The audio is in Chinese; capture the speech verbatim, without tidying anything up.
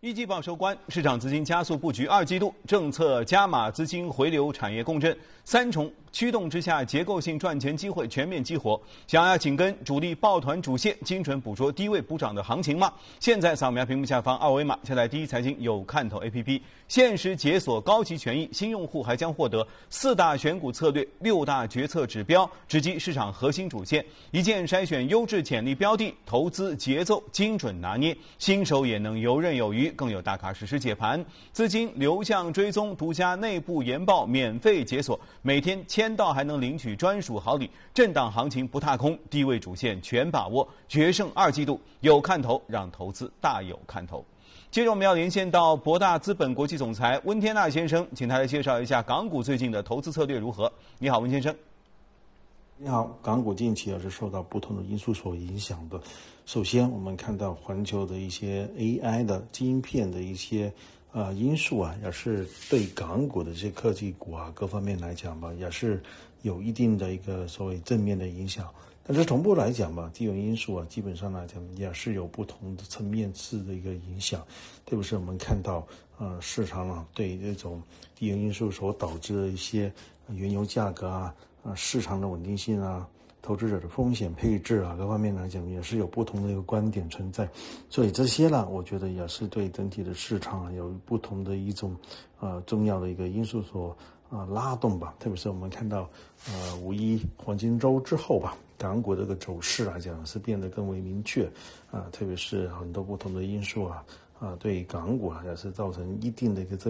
一季报收官，市场资金加速布局二季度，政策加码资金回流，产业共振，三重驱动之下，结构性赚钱机会全面激活。想要紧跟主力抱团主线，精准捕捉低位补涨的行情吗？现在扫描屏幕下方二维码，下载第一财经有看头 A P P， 限时解锁高级权益，新用户还将获得四大选股策略、六大决策指标，直击市场核心主线，一键筛选优质潜力标的，投资节奏精准拿捏，新手也能游刃有余。更有大咖实时解盘，资金流向追踪，独家内部研报免费解锁，每天签到还能领取专属好礼。震荡行情不踏空，低位主线全把握，决胜二季度有看头，让投资大有看头。接着我们要连线到博大资本国际总裁温天纳先生，请他来介绍一下港股最近的投资策略如何。你好，温先生。 你好，港股近期也是受到不同的因素所影响的。首先，我们看到环球的一些 A I 的晶片的一些呃因素啊，也是对港股的这些科技股啊各方面来讲吧，也是有一定的一个所谓正面的影响。但是同步来讲吧，这种因素啊，基本上来讲也是有不同的层面次的一个影响。特别是我们看到呃市场啊对这种地缘因素所导致的一些原油价格啊。啊，市场的稳定性啊，投资者的风险配置啊，各方面来讲也是有不同的一个观点存在，所以这些呢，我觉得也是对整体的市场啊有不同的一种呃重要的一个因素所啊、呃、拉动吧。特别是我们看到呃五一黄金周之后吧，港股这个走势来讲是变得更为明确啊，特别是很多不同的因素啊啊对港股啊也是造成一定的一个